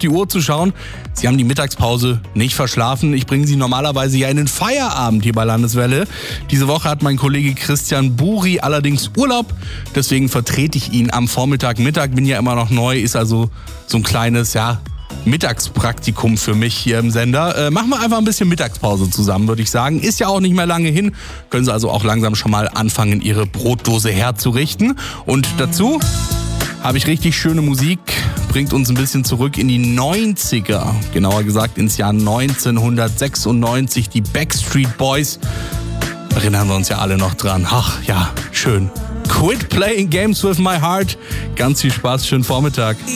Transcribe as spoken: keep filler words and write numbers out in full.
die Uhr zu schauen. Sie haben die Mittagspause nicht verschlafen. Ich bringe Sie normalerweise ja in den Feierabend hier bei Landeswelle. Diese Woche hat mein Kollege Christian Buri allerdings Urlaub. Deswegen vertrete ich ihn am Vormittag, Mittag. Bin ja immer noch neu, ist also so ein kleines, ja, Mittagspraktikum für mich hier im Sender. Äh, machen wir einfach ein bisschen Mittagspause zusammen, würde ich sagen. Ist ja auch nicht mehr lange hin. Können Sie also auch langsam schon mal anfangen, Ihre Brotdose herzurichten. Und dazu habe ich richtig schöne Musik. Bringt uns ein bisschen zurück in die neunziger. Genauer gesagt ins Jahr neunzehnhundertsechsundneunzig. Die Backstreet Boys. Erinnern wir uns ja alle noch dran. Ach ja, schön. Quit playing games with my heart. Ganz viel Spaß, schönen Vormittag.